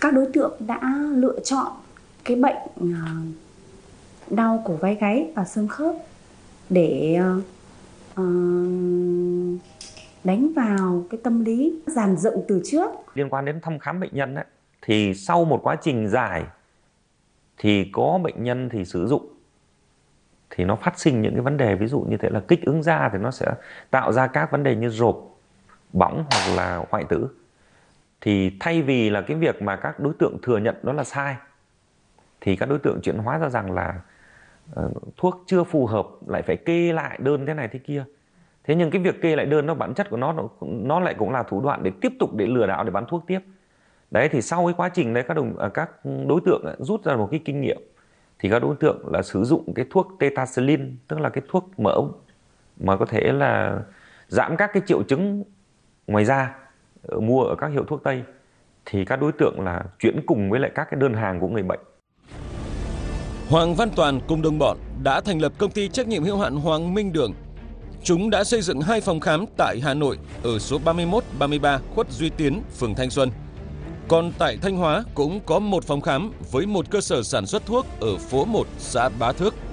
các đối tượng đã lựa chọn cái bệnh đau cổ vai gáy và xương khớp để đánh vào cái tâm lý dàn dựng từ trước. Liên quan đến thăm khám bệnh nhân ấy, thì sau một quá trình dài thì có bệnh nhân thì sử dụng thì nó phát sinh những cái vấn đề, ví dụ như thế là kích ứng da thì nó sẽ tạo ra các vấn đề như rộp, bỏng hoặc là hoại tử. Thì thay vì là cái việc mà các đối tượng thừa nhận đó là sai thì các đối tượng chuyển hóa ra rằng là thuốc chưa phù hợp, lại phải kê lại đơn thế này thế kia. Thế nhưng cái việc kê lại đơn, bản chất của nó lại cũng là thủ đoạn để tiếp tục để lừa đảo, để bán thuốc tiếp. Đấy, thì sau cái quá trình đấy các đối tượng rút ra một cái kinh nghiệm thì các đối tượng là sử dụng cái thuốc Tetracycline, tức là cái thuốc mỡ ống mà có thể là giảm các cái triệu chứng ngoài da mua ở các hiệu thuốc Tây, thì các đối tượng là chuyển cùng với lại các cái đơn hàng của người bệnh. Hoàng Văn Toàn cùng đồng bọn đã thành lập công ty trách nhiệm hữu hạn Hoàng Minh Đường. Chúng đã xây dựng 2 phòng khám tại Hà Nội ở số 31, 33 Khuất Duy Tiến, phường Thanh Xuân. Còn tại Thanh Hóa cũng có một phòng khám với một cơ sở sản xuất thuốc ở phố 1, xã Bá Thước.